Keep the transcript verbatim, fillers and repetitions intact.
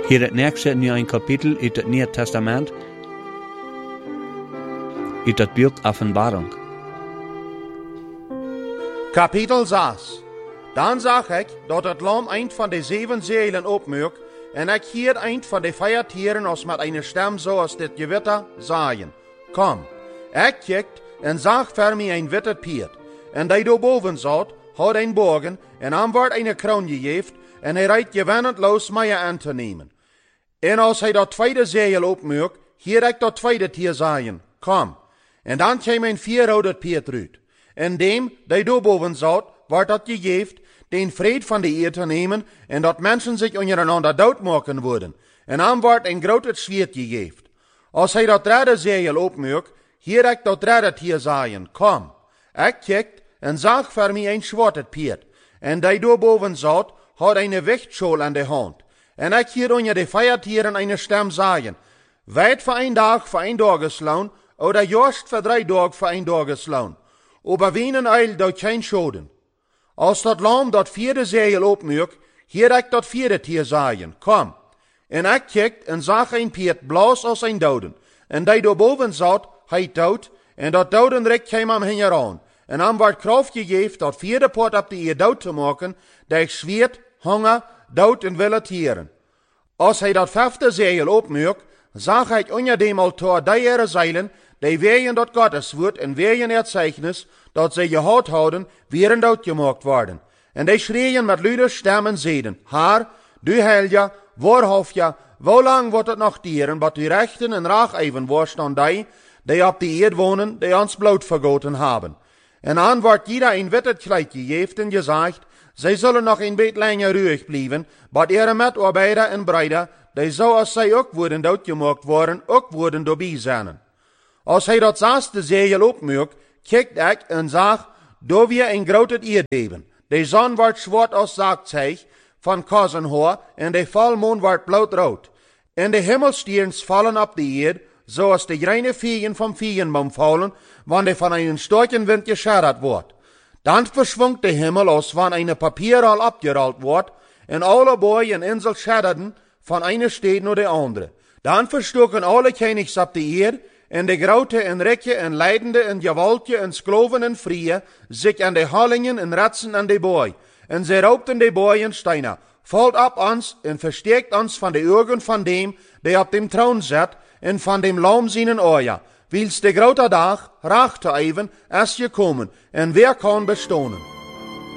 Hier het nächste nu een kapitel uit het Nieuwe Testament, uit het boek Offenbarung. Kapitel zes. Dan zag ik dat het lam eind van de zeven zeilen opmerk, en ik hier eind van de feiertieren als met een stem zoals dit gewitter zaaien. Kom, ik kijkt en zag voor mij een witte piert, en die daarboven zat, had een bogen, en hem werd een kroon gegeven, en hij rijdt gewennend los mij aan te nemen. En als hij dat tweede zeil opmerk, hier ik dat tweede tier zaaien. Kom. En dan kwam een vierrode piert uit. En dem, die daarboven zat, werd dat gegeven, den vrede van de eer te nemen, en dat mensen zich ondereinander doodmaken worden. En hem werd een groot zwaard gegeven. Als hij dat derde zeil opmerk, hier ik dat derde tier zaaien. Kom. Ik kijkt en zag voor mij een zwarte piert. En die daarboven zat, had een wechtschool aan de hand. En ik hier onder de feiertieren een stem zaaien. Wijd voor een dag voor een dag geslaan, oder juist voor drie dagen voor een dag geslaan. Over wenen eil dat geen schoden. Als dat lam dat vierde zeil opmerk, hier ik dat vierde tier zaaien. Kom. En ik kijkt en zag een piert blaas als een doden. En die daarboven zat, hij dood, en dat dodenrek kwam hem heen aan. En hem werd kracht gegeven dat vierde poort op de eer dood te maken, dat ik zweert, honger, dood en willen tieren. Als hij dat vijfde zeil opmerk, zag ik onder dem altaar die zeilen, die wegen dat Gottes woord en wegen het zeichnis, dat zij gehad houden, wären doodgemaakt worden. En die schreeuwen met luide stemmen zeiden, Haar, du heilige, waarhafja, hoe lang wordt het nog dieren, wat u rechten en raag even worst aan die, die op de eerd wonen, die ons bloed vergoten hebben. En aan wordt jeder een witte kleid gegeven en gezegd, zij zullen nog een beetje langer ruhig blijven, maar ihre metarbeider en breider, die zoals zij ook worden doodgemaakt worden, ook worden doorbij zijn. Als hij dat zesde zeil opmerk, kijkt ik en zag, door weer een grote eerdbeben. De zon wordt zwart als zaakzeig van kozenhoor, en de volmond wordt blauwrood. En de hemelstiers vallen op de eerd, zoals de reine vegen vom veenboom vallen, wanneer van een storken wind geschadderd wordt. Dan verschwingt de hemel als wanneer een papierrol abgerold wordt, en alle boy en insel schadderden van een stad naar de andere. Dan verstoken alle kenigs op de eerd, en de grote en rijke en leidende en gewaltje en skloven en vrije, zich aan de hallingen en ratsen aan de boy. En zij roopten de boy en steiner, valt op ons en versteekt ons van de ogen van dem, die op dem troon zit, en van dem lam zijn oor. Wils de grote dag, raag te even, is gekomen, en wer kan bestonen.